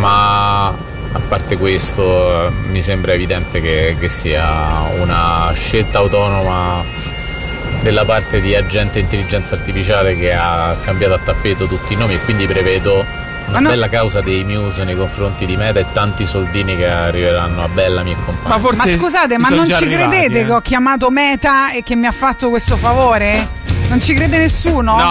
ma a parte questo mi sembra evidente che sia una scelta autonoma della parte di agente intelligenza artificiale che ha cambiato a tappeto tutti i nomi, e quindi prevedo una bella causa dei Muse nei confronti di Meta e tanti soldini che arriveranno a Bellamy e compagni. Ma scusate, ma non ci credete che ho chiamato Meta e che mi ha fatto questo favore? Non ci crede nessuno?